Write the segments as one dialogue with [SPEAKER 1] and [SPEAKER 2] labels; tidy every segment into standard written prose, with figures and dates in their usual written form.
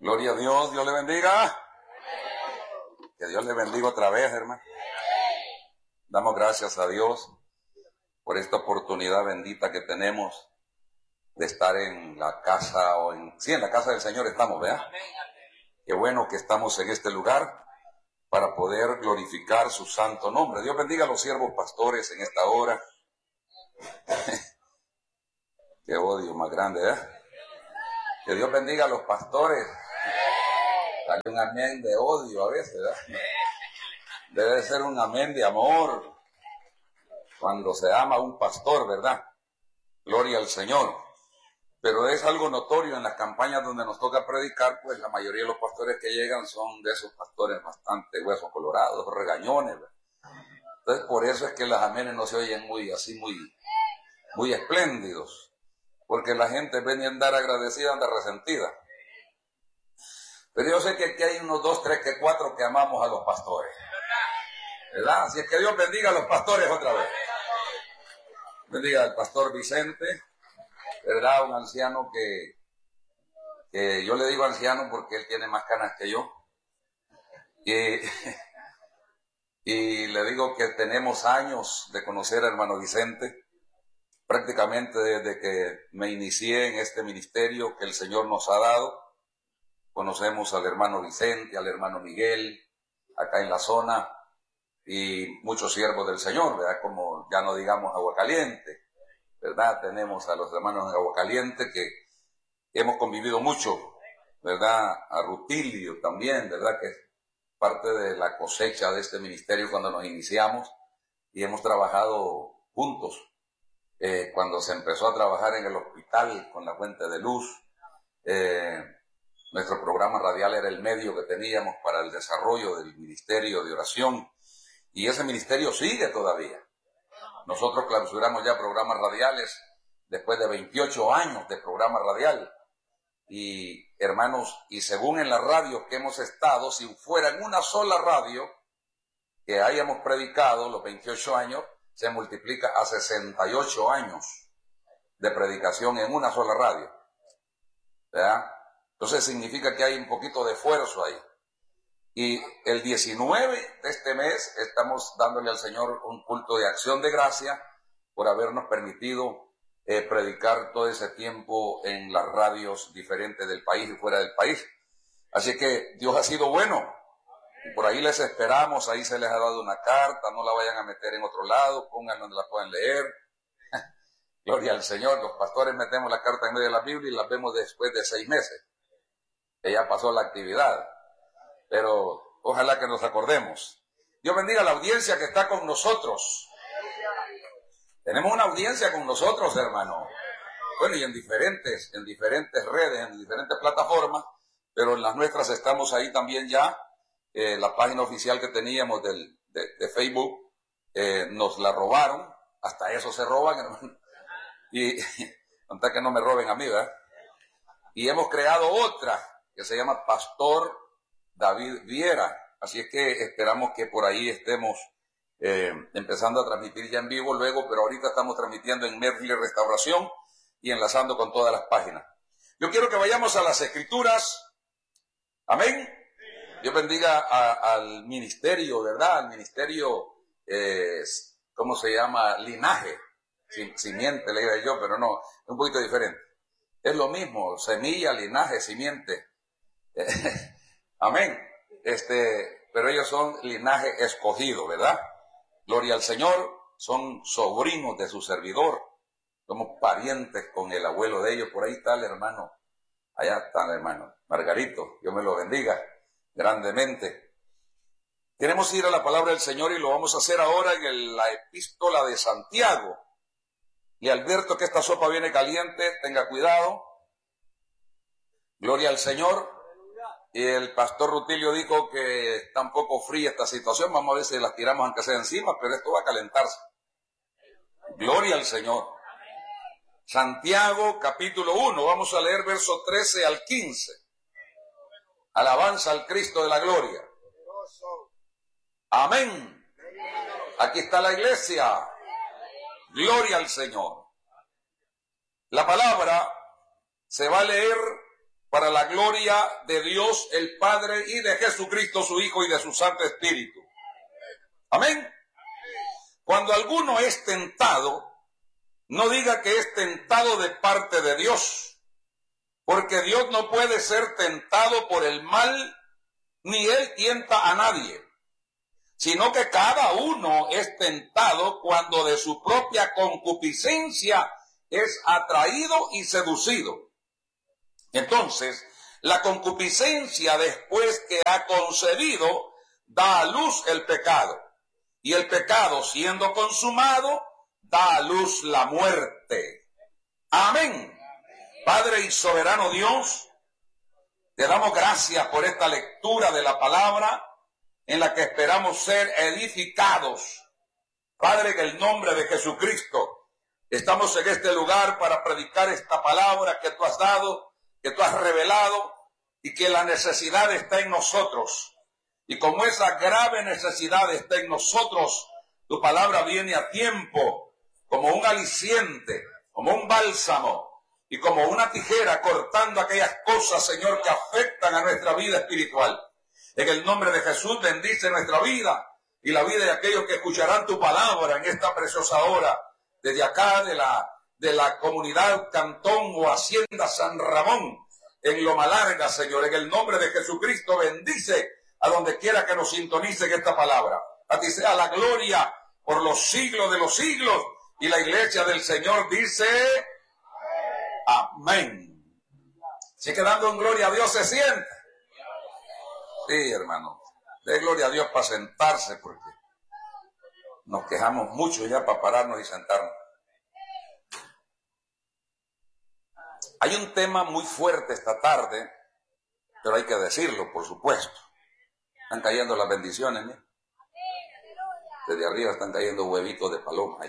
[SPEAKER 1] Gloria a Dios, Dios le bendiga. Que Dios le bendiga otra vez, hermano. Damos gracias a Dios por esta oportunidad bendita que tenemos de estar en la casa, en la casa del Señor estamos, ¿verdad? Qué bueno que estamos en este lugar para poder glorificar su santo nombre. Dios bendiga a los siervos pastores en esta hora. Qué odio más grande, ¿eh? Que Dios bendiga a los pastores. Hay un amén de odio a veces, ¿verdad? Debe ser un amén de amor cuando se ama a un pastor, ¿verdad? Gloria al Señor. Pero es algo notorio en las campañas donde nos toca predicar, pues la mayoría de los pastores que llegan son de esos pastores bastante huesos colorados, regañones, ¿verdad? Entonces por eso es que los amenes no se oyen muy espléndidos, porque la gente en vez de andar agradecida, anda resentida. Pero yo sé que aquí hay unos 2, 3, 4 que amamos a los pastores, ¿verdad? Así es que Dios bendiga a los pastores otra vez. Bendiga al pastor Vicente, ¿verdad? Un anciano que yo le digo anciano porque él tiene más canas que yo. Y le digo que tenemos años de conocer al hermano Vicente, prácticamente desde que me inicié en este ministerio que el Señor nos ha dado. Conocemos al hermano Vicente, al hermano Miguel, acá en la zona, y muchos siervos del Señor, ¿verdad? Como ya no digamos Aguacaliente, ¿verdad? Tenemos a los hermanos de Aguacaliente que hemos convivido mucho, ¿verdad? A Rutilio también, ¿verdad? Que es parte de la cosecha de este ministerio cuando nos iniciamos y hemos trabajado juntos. Cuando se empezó a trabajar en el hospital con la fuente de luz, nuestro programa radial era el medio que teníamos para el desarrollo del ministerio de oración, y ese ministerio sigue todavía. Nosotros clausuramos ya programas radiales después de 28 años de programa radial. Y hermanos, y según en las radios que hemos estado, si fuera en una sola radio que hayamos predicado los 28 años, se multiplica a 68 años de predicación en una sola radio, ¿verdad? Entonces significa que hay un poquito de esfuerzo ahí. Y el 19 de este mes estamos dándole al Señor un culto de acción de gracia por habernos permitido predicar todo ese tiempo en las radios diferentes del país y fuera del país. Así que Dios ha sido bueno. Y por ahí les esperamos, ahí se les ha dado una carta, no la vayan a meter en otro lado, pónganla donde la puedan leer. Gloria al Señor, los pastores metemos la carta en medio de la Biblia y la vemos después de 6 meses. Que ya pasó la actividad. Pero ojalá que nos acordemos. Dios bendiga a la audiencia que está con nosotros. Tenemos una audiencia con nosotros, hermano. Bueno, y en diferentes redes, en diferentes plataformas, pero en las nuestras estamos ahí también ya. La página oficial que teníamos de Facebook, nos la robaron. Hasta eso se roban, hermano. Y hasta que no me roben a mí, ¿verdad? Y hemos creado otra que se llama Pastor David Viera. Así es que esperamos que por ahí estemos empezando a transmitir ya en vivo luego, pero ahorita estamos transmitiendo en Merle Restauración y enlazando con todas las páginas. Yo quiero que vayamos a las Escrituras. Amén. Dios bendiga al ministerio, ¿verdad? Al ministerio, ¿cómo se llama? Linaje. Simiente, le diría yo, pero no, es un poquito diferente. Es lo mismo, semilla, linaje, simiente. Amén. Pero ellos son linaje escogido, ¿verdad? Gloria al Señor, son sobrinos de su servidor. Somos parientes con el abuelo de ellos. Por ahí está el hermano. Allá está el hermano Margarito. Dios me lo bendiga grandemente. Queremos ir a la palabra del Señor y lo vamos a hacer ahora en la epístola de Santiago. Y advierto que esta sopa viene caliente, tenga cuidado. Gloria al Señor. Y el pastor Rutilio dijo que está un poco fría esta situación. Vamos a ver si las tiramos aunque sea encima, pero esto va a calentarse. Gloria al Señor. Santiago capítulo 1, vamos a leer verso 13 al 15. Alabanza al Cristo de la gloria. Amén. Aquí está la iglesia. Gloria al Señor. La palabra se va a leer para la gloria de Dios el Padre y de Jesucristo su Hijo y de su Santo Espíritu. Amén. Cuando alguno es tentado, no diga que es tentado de parte de Dios, porque Dios no puede ser tentado por el mal, ni Él tienta a nadie, sino que cada uno es tentado cuando de su propia concupiscencia es atraído y seducido. Entonces, la concupiscencia, después que ha concebido, da a luz el pecado. Y el pecado, siendo consumado, da a luz la muerte. Amén. Padre y soberano Dios, te damos gracias por esta lectura de la palabra en la que esperamos ser edificados. Padre, en el nombre de Jesucristo, estamos en este lugar para predicar esta palabra que tú has dado, que tú has revelado, y que la necesidad está en nosotros. Y como esa grave necesidad está en nosotros, tu palabra viene a tiempo, como un aliciente, como un bálsamo, y como una tijera cortando aquellas cosas, Señor, que afectan a nuestra vida espiritual. En el nombre de Jesús, bendice nuestra vida y la vida de aquellos que escucharán tu palabra en esta preciosa hora, desde acá de la comunidad Cantón o Hacienda San Ramón, en Loma Larga, Señor. En el nombre de Jesucristo, bendice a donde quiera que nos sintonicen esta palabra. A ti sea la gloria por los siglos de los siglos. Y la iglesia del Señor dice amén. Si quedando en gloria a Dios se siente. Sí, hermano. De gloria a Dios para sentarse, porque nos quejamos mucho ya para pararnos y sentarnos. Hay un tema muy fuerte esta tarde, pero hay que decirlo, por supuesto. Están cayendo las bendiciones, ¿eh? Desde arriba están cayendo huevitos de paloma.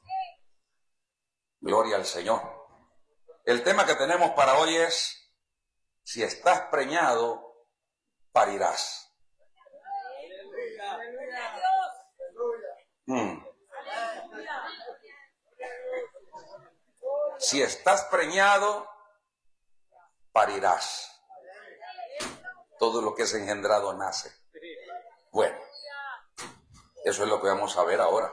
[SPEAKER 1] Gloria al Señor. El tema que tenemos para hoy es: si estás preñado, parirás. Si estás preñado, parirás. Todo lo que es engendrado nace. Bueno, eso es lo que vamos a ver ahora.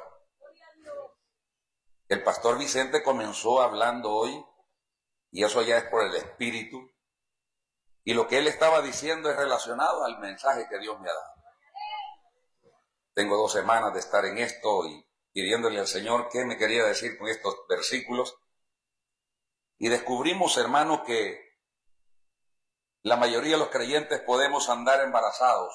[SPEAKER 1] El pastor Vicente comenzó hablando hoy, y eso ya es por el Espíritu, y lo que él estaba diciendo es relacionado al mensaje que Dios me ha dado. Tengo 2 semanas de estar en esto y pidiéndole al Señor qué me quería decir con estos versículos, y descubrimos, hermano, que la mayoría de los creyentes podemos andar embarazados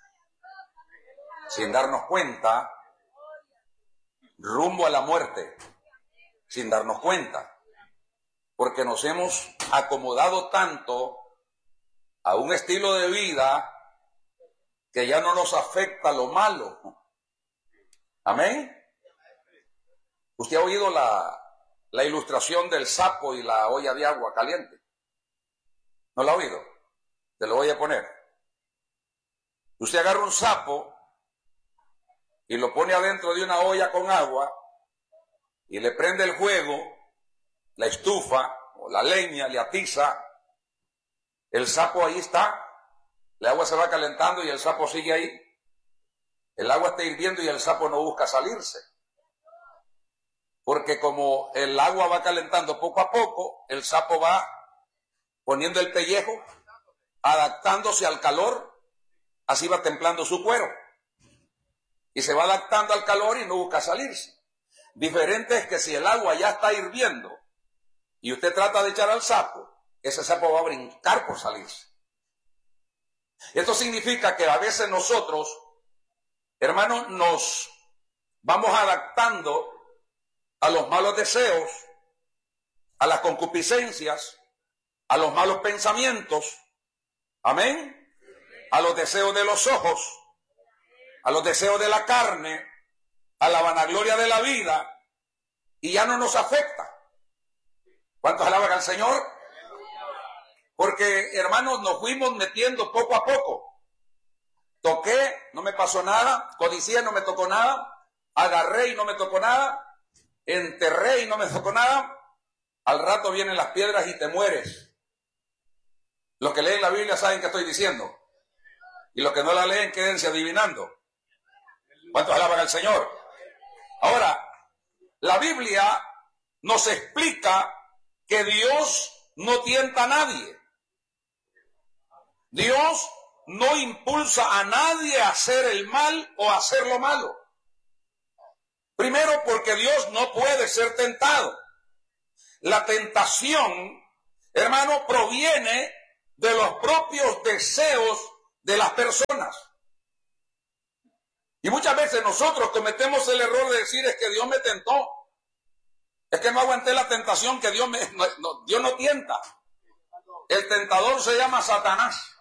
[SPEAKER 1] sin darnos cuenta, rumbo a la muerte, sin darnos cuenta, porque nos hemos acomodado tanto a un estilo de vida que ya no nos afecta lo malo. Amén. ¿Usted ha oído la ilustración del sapo y la olla de agua caliente? ¿No la ha oído? Te lo voy a poner. Usted agarra un sapo y lo pone adentro de una olla con agua y le prende el fuego, la estufa o la leña, le atiza. El sapo ahí está, el agua se va calentando y el sapo sigue ahí. El agua está hirviendo y el sapo no busca salirse. Porque como el agua va calentando poco a poco, el sapo va poniendo el pellejo, adaptándose al calor, así va templando su cuero. Y se va adaptando al calor y no busca salirse. Diferente es que si el agua ya está hirviendo y usted trata de echar al sapo, ese sapo va a brincar por salirse. Esto significa que a veces nosotros, hermanos, nos vamos adaptando a los malos deseos, a las concupiscencias, a los malos pensamientos, amén, a los deseos de los ojos, a los deseos de la carne, a la vanagloria de la vida, y ya no nos afecta. ¿Cuántos alaban al Señor? Porque, hermanos, nos fuimos metiendo poco a poco. Toqué, no me pasó nada. Codicié, no me tocó nada. Agarré y no me tocó nada. Enterré y no me tocó nada. Al rato vienen las piedras y te mueres. Los que leen la Biblia saben qué estoy diciendo. Y los que no la leen, quédense adivinando. ¿Cuántos alaban al Señor? Ahora, la Biblia nos explica que Dios no tienta a nadie. Dios no impulsa a nadie a hacer el mal o a hacer lo malo. Primero, porque Dios no puede ser tentado. La tentación, hermano, proviene de los propios deseos de las personas. Y muchas veces nosotros cometemos el error de decir es que Dios me tentó. Es que no aguanté la tentación que Dios no tienta. El tentador se llama Satanás.